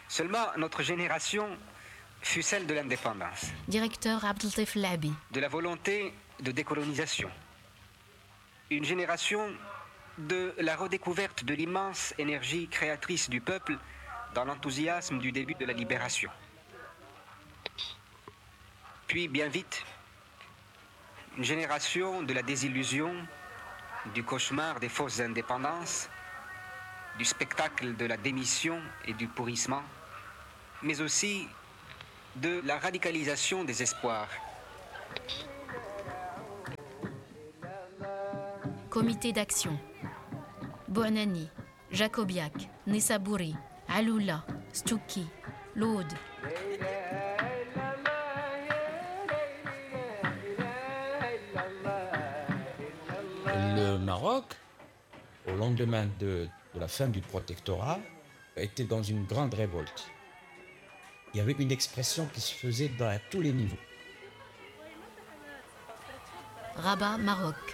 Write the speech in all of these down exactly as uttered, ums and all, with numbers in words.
Seulement, notre génération fut celle de l'indépendance. Directeur Abdeltif Labi. De la volonté de décolonisation. Une génération de la redécouverte de l'immense énergie créatrice du peuple dans l'enthousiasme du début de la libération. Puis, bien vite, une génération de la désillusion, du cauchemar des fausses indépendances, du spectacle de la démission et du pourrissement, mais aussi de la radicalisation des espoirs. Comité d'action. Bouanani, Jacobiac, Nessabouri, Aloula, Stouki, Laude. Le Maroc, au lendemain de, de la fin du protectorat, était dans une grande révolte. Il y avait une expression qui se faisait dans, à tous les niveaux. Rabat, Maroc.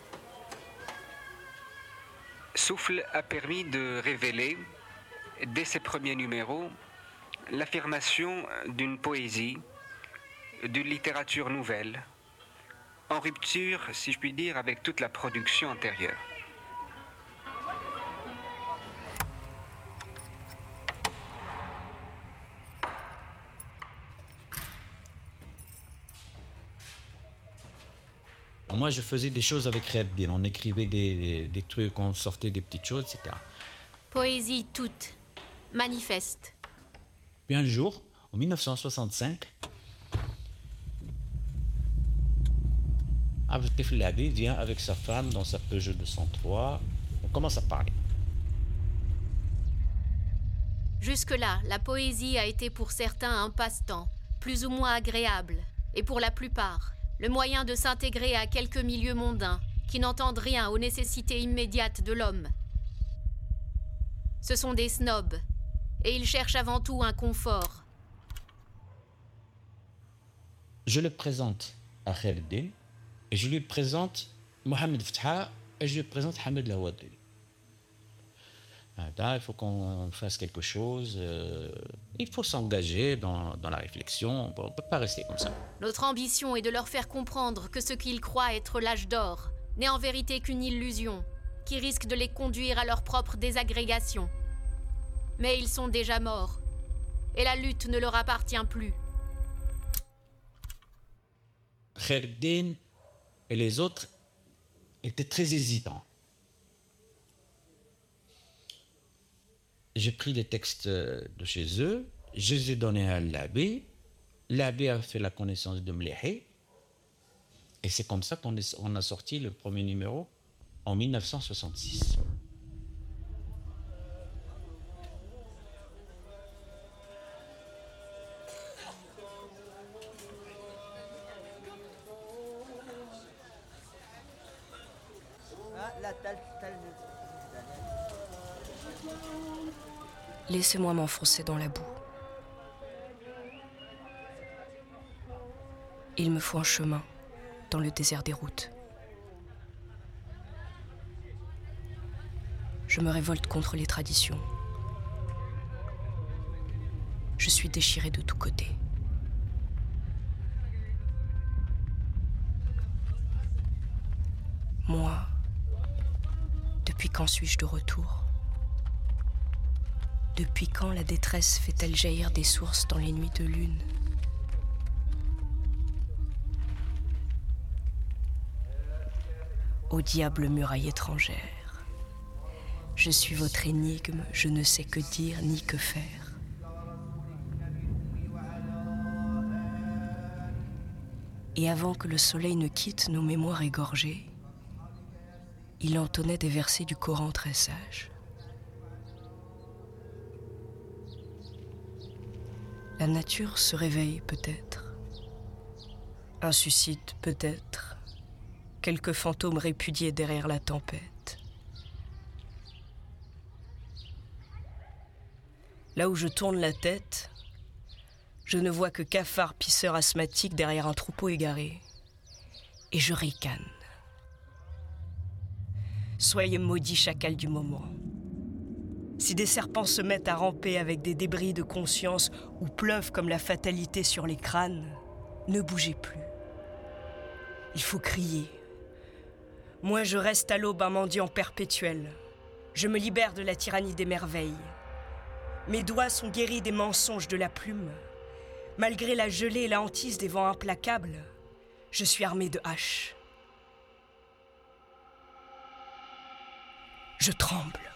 Souffle a permis de révéler, dès ses premiers numéros, l'affirmation d'une poésie, d'une littérature nouvelle, en rupture, si je puis dire, avec toute la production antérieure. Moi, je faisais des choses avec Reddin. On écrivait des, des, des trucs, on sortait des petites choses, et cetera. Poésie toute, manifeste. Puis un jour, en dix-neuf cent soixante-cinq, Abdeltif Labi vient avec sa femme dans sa Peugeot deux cent trois. On commence à parler. Jusque-là, la poésie a été pour certains un passe-temps, plus ou moins agréable, et pour la plupart, le moyen de s'intégrer à quelques milieux mondains qui n'entendent rien aux nécessités immédiates de l'homme. Ce sont des snobs, et ils cherchent avant tout un confort. Je le présente à Reddin, et je lui présente Mohamed Fetha, et je lui présente Hamed Lawadli. Là, il faut qu'on fasse quelque chose, euh, il faut s'engager dans, dans la réflexion, on ne peut pas rester comme ça. Notre ambition est de leur faire comprendre que ce qu'ils croient être l'âge d'or n'est en vérité qu'une illusion, qui risque de les conduire à leur propre désagrégation. Mais ils sont déjà morts, et la lutte ne leur appartient plus. Kherdin et les autres étaient très hésitants. J'ai pris les textes de chez eux, je les ai donnés à l'abbé. L'abbé a fait la connaissance de Mlehi. Et c'est comme ça qu'on est, on a sorti le premier numéro en dix-neuf cent soixante-six. Laissez-moi m'enfoncer dans la boue. Il me faut un chemin dans le désert des routes. Je me révolte contre les traditions. Je suis déchirée de tous côtés. Moi, depuis quand suis-je de retour ? Depuis quand la détresse fait-elle jaillir des sources dans les nuits de lune ? Ô diable muraille étrangère, je suis votre énigme, je ne sais que dire ni que faire. Et avant que le soleil ne quitte nos mémoires égorgées, il entonnait des versets du Coran très sages. La nature se réveille peut-être. Un suicide peut-être. Quelques fantômes répudiés derrière la tempête. Là où je tourne la tête, je ne vois que cafards pisseurs asthmatiques derrière un troupeau égaré. Et je ricane. Soyez maudits chacals du moment. Si des serpents se mettent à ramper avec des débris de conscience ou pleuvent comme la fatalité sur les crânes, ne bougez plus. Il faut crier. Moi, je reste à l'aube un mendiant perpétuel. Je me libère de la tyrannie des merveilles. Mes doigts sont guéris des mensonges de la plume. Malgré la gelée et la hantise des vents implacables, je suis armé de haches. Je tremble.